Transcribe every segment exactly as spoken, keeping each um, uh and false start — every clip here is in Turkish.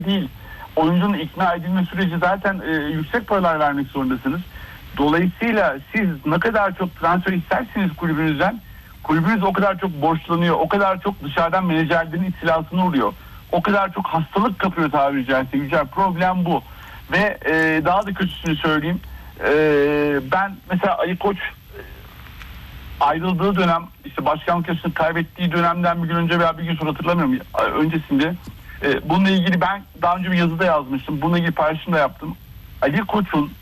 değil. Oyuncunun ikna edilme süreci zaten e, yüksek paralar vermek zorundasınız. Dolayısıyla siz ne kadar çok transfer isterseniz kulübünüzden, kulübünüz o kadar çok borçlanıyor, o kadar çok dışarıdan menajerlerin istilasına uğruyor. O kadar çok hastalık kapıyor tabiri caizse. Güzel, problem bu. Ve e, daha da kötüsünü söyleyeyim. E, ben mesela Ali Koç ayrıldığı dönem, işte başkanlık yaşını kaybettiği dönemden bir gün önce veya bir gün sonra hatırlamıyorum, öncesinde e, bununla ilgili ben daha önce bir yazıda yazmıştım. Bununla ilgili paylaşım da yaptım. Ali Koç'un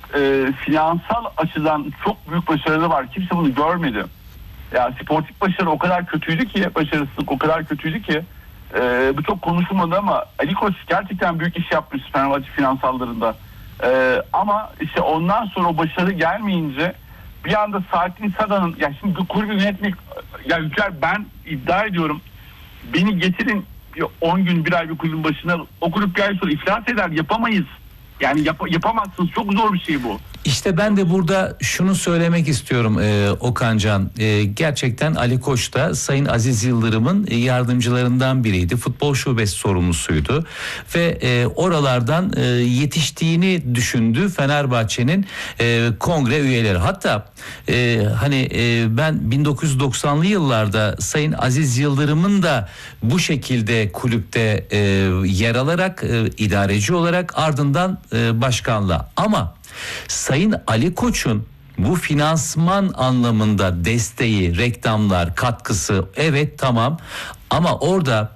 e, finansal açıdan çok büyük başarıları var. Kimse bunu görmedi. Ya sportif başarı o kadar kötüydü ki, başarısızlık o kadar kötüydü ki e, bu çok konuşulmadı ama Ali Koç gerçekten büyük iş yapmış Fenerbahçe finansallarında. E, ama işte ondan sonra o başarı gelmeyince bir anda Saadettin Saran'ın, ya şimdi bu kulübü yönetmek, ya Yücel, ben iddia ediyorum, beni getirin on gün bir ay bir kulübün başına, o kulüp bir ay sonra iflas eder, yapamayız. Yani yap, yapamazsınız, çok zor bir şey bu. İşte ben de burada şunu söylemek istiyorum e, Okancan. E, gerçekten Ali Koç da Sayın Aziz Yıldırım'ın yardımcılarından biriydi. Futbol şubesi sorumlusuydu. Ve e, oralardan e, yetiştiğini düşündü Fenerbahçe'nin e, kongre üyeleri. Hatta e, hani e, ben bin dokuz yüz doksanlı yıllarda Sayın Aziz Yıldırım'ın da bu şekilde kulüpte e, yer alarak, e, idareci olarak, ardından e, başkanlığa. Ama Sayın Ali Koç'un bu finansman anlamında desteği, reklamlar, katkısı, evet tamam, ama orada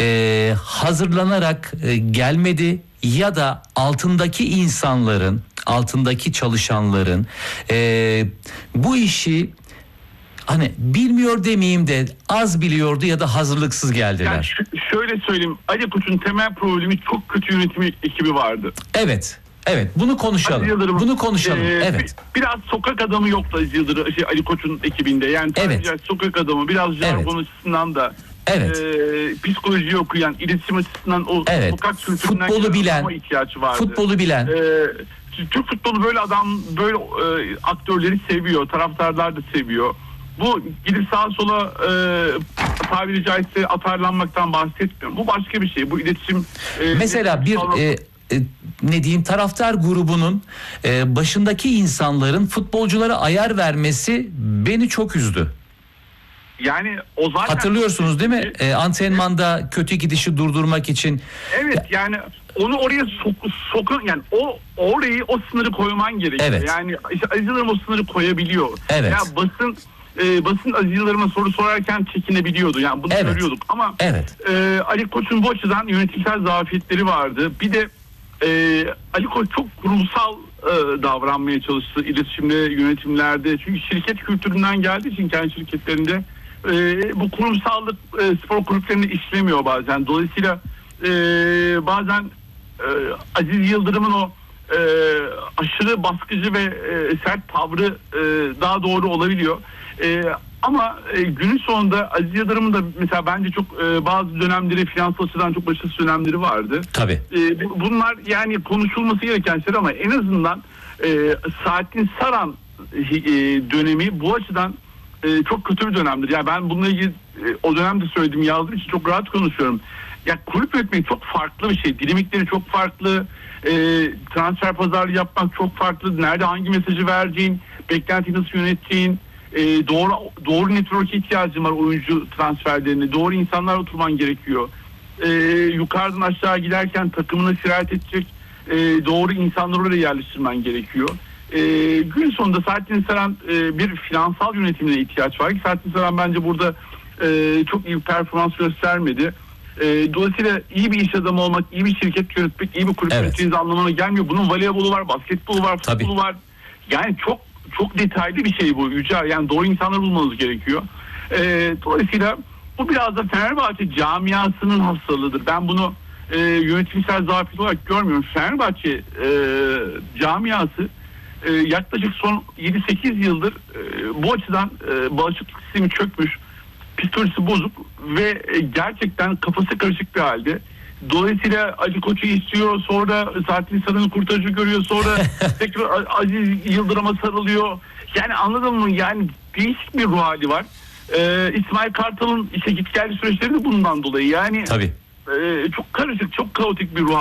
e, hazırlanarak e, gelmedi ya da altındaki insanların, altındaki çalışanların e, bu işi hani bilmiyor demeyeyim de az biliyordu ya da hazırlıksız geldiler. Yani ş- şöyle söyleyeyim, Ali Koç'un temel problemi çok kötü yönetim ekibi vardı. Evet. Evet, bunu konuşalım. Bunu konuşalım. E, evet. Biraz sokak adamı yoktu Aziz Yıldırım, şey, Ali Koç'un ekibinde. Yani evet. biraz sokak adamı, biraz jargon evet. açısından da, evet. e, psikoloji okuyan, iletişim açısından o evet. sokak kültüründen futbolu bilen, ihtiyaç vardı. Futbolu bilen. E, Türk futbolu böyle adam, böyle e, aktörleri seviyor, taraftarlar da seviyor. Bu gidip sağa sola e, tabiri caizse atarlanmaktan bahsetmiyorum. Bu başka bir şey. Bu iletişim. E, Mesela bir sağlam... e, e, ne diyeyim, taraftar grubunun e, başındaki insanların futbolculara ayar vermesi beni çok üzdü. Yani o zaten hatırlıyorsunuz değil mi? E, antrenmanda kötü gidişi durdurmak için. Evet, yani onu oraya sok, sokun, yani o orayı, o sınırı koyman gerekiyor. Evet. Yani işte Aziz Yıldırım o sınırı koyabiliyor. Evet. Ya basın e, basın Aziz Yıldırım'a soru sorarken çekinebiliyordu. Yani bunu evet. görüyorduk ama evet. e, Ali Koç'un bu açıdan yönetimsel zafiyetleri vardı. Bir de e, Ali Koç çok kurumsal e, davranmaya çalıştı iletişimde, yönetimlerde. Çünkü şirket kültüründen geldiği için kendi şirketlerinde e, bu kurumsallık e, spor kulüplerinde işlemiyor bazen. Dolayısıyla e, bazen e, Aziz Yıldırım'ın o e, aşırı baskıcı ve e, sert tavrı e, daha doğru olabiliyor. E, ama e, günün sonunda Aziz Yıldırım'ın da mesela bence çok e, bazı dönemleri, finansal açıdan çok başarısız dönemleri vardı. Tabii. E, bunlar yani konuşulması gereken şeyler ama en azından e, Saadettin Saran e, dönemi bu açıdan e, çok kötü bir dönemdir. Yani ben bununla ilgili e, o dönemde söyledim, yazdığım için çok rahat konuşuyorum. Ya kulüp yönetmek çok farklı bir şey. Dinamikleri çok farklı. E, transfer pazarlığı yapmak çok farklı. Nerede hangi mesajı vereceğin, beklentiyi nasıl yöneteceğin, e, doğru doğru network'e ihtiyacın var oyuncu transferlerini. Doğru insanlar oturman gerekiyor. E, yukarıdan aşağı giderken takımına sirayet edecek e, doğru insanları oraya yerleştirmen gerekiyor. E, gün sonunda Saadettin Saran e, bir finansal yönetimine ihtiyaç var. Saadettin Saran bence burada e, çok iyi bir performans göstermedi. E, dolayısıyla iyi bir iş adamı olmak, iyi bir şirket yönetmek, iyi bir kulüp evet. yönettiğiniz anlamına gelmiyor. Bunun voleybolu var, basketbolu var, Tabii. futbolu var. Yani çok çok detaylı bir şey bu Yücel. Yani doğru insanları bulmanız gerekiyor. E, dolayısıyla bu biraz da Fenerbahçe camiasının hastalığıdır. Ben bunu e, yönetimsel zafiyet olarak görmüyorum. Fenerbahçe e, camiası e, yaklaşık son yedi sekiz yıldır e, bu açıdan e, bağışıklık sistemi çökmüş, psikolojisi bozuk ve e, gerçekten kafası karışık bir halde. Dolayısıyla Ali Koç'u istiyor, sonra Saadettin Saran'ı kurtarıcı görüyor, sonra tekrar Aziz Yıldırım'a sarılıyor. Yani anladın mı? Yani değişik bir ruh hali var. Ee, İsmail Kartal'ın işte git geldi süreçleri de bundan dolayı. Yani Tabii. E, çok karışık, çok kaotik bir ruh hali.